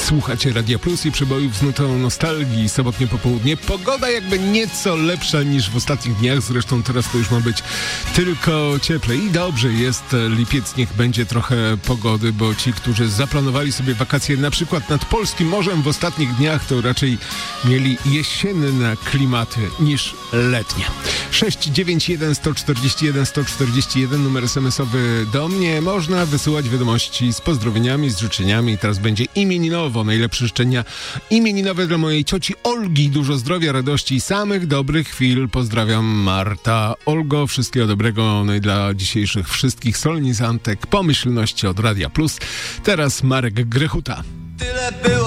Słuchacie Radia Plus i przebojów z nutą nostalgii. Sobotnie popołudnie. Pogoda jakby nieco lepsza niż w ostatnich dniach. Zresztą teraz to już ma być tylko cieplej. I dobrze jest lipiec. Niech będzie trochę pogody, bo ci, którzy zaplanowali sobie wakacje na przykład nad polskim morzem w ostatnich dniach, to raczej mieli jesienne klimaty niż letnie. 691 141 141 numer SMS-owy do mnie. Można wysyłać wiadomości z pozdrowieniami, z życzeniami. Teraz będzie imieninowo. Najlepsze życzenia imieninowe dla mojej cioci Olgi. Dużo zdrowia, radości i samych dobrych chwil. Pozdrawiam, Marta. Olgo, wszystkiego dobrego. No i dla dzisiejszych wszystkich solenizantek pomyślności od Radia Plus. Teraz Marek Grechuta. Tyle było.